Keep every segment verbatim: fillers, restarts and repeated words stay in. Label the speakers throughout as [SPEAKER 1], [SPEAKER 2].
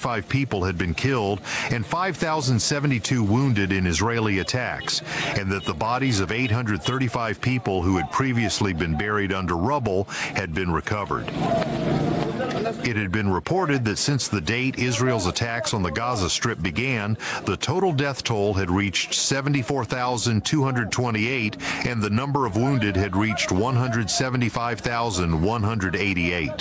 [SPEAKER 1] thirty-five people had been killed and five thousand seventy-two wounded in Israeli attacks, and that the bodies of eight hundred thirty-five people who had previously been buried under rubble had been recovered. It had been reported that since the date Israel's attacks on the Gaza Strip began, the total death toll had reached seventy-four thousand two hundred twenty-eight, and the number of wounded had reached one hundred seventy-five thousand one hundred eighty-eight.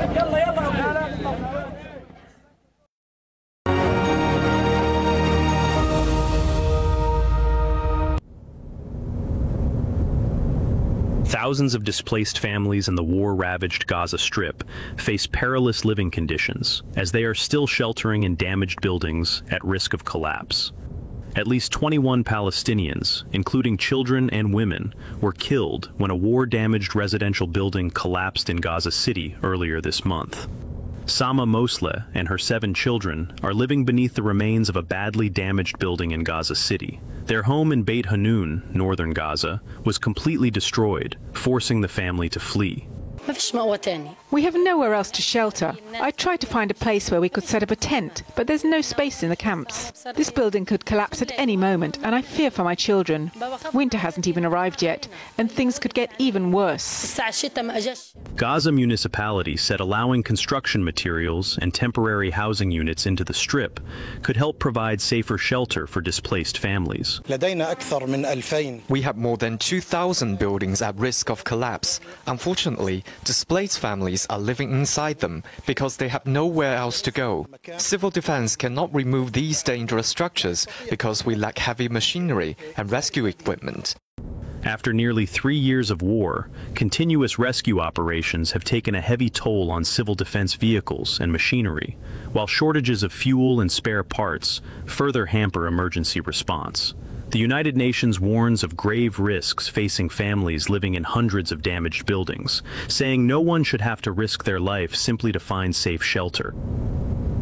[SPEAKER 2] Thousands of displaced families in the war-ravaged Gaza Strip face perilous living conditions as they are still sheltering in damaged buildings at risk of collapse. At least twenty-one Palestinians, including children and women, were killed when a war-damaged residential building collapsed in Gaza City earlier this month. Sama Mosleh and her seven children are living beneath the remains of a badly damaged building in Gaza City. Their home in Beit Hanun, northern Gaza, was completely destroyed, forcing the family to flee.
[SPEAKER 3] We have nowhere else to shelter. I tried to find a place where we could set up a tent, but there's no space in the camps. This building could collapse at any moment, and I fear for my children. Winter hasn't even arrived yet, and things could get even worse.
[SPEAKER 2] Gaza municipality said allowing construction materials and temporary housing units into the Strip could help provide safer shelter for displaced families.
[SPEAKER 4] We have more than two thousand buildings at risk of collapse. Unfortunately, displaced families are living inside them because they have nowhere else to go. Civil defense cannot remove these dangerous structures because we lack heavy machinery and rescue equipment.
[SPEAKER 2] After nearly three years of war, continuous rescue operations have taken a heavy toll on civil defense vehicles and machinery, while shortages of fuel and spare parts further hamper emergency response. The United Nations warns of grave risks facing families living in hundreds of damaged buildings, saying no one should have to risk their life simply to find safe shelter.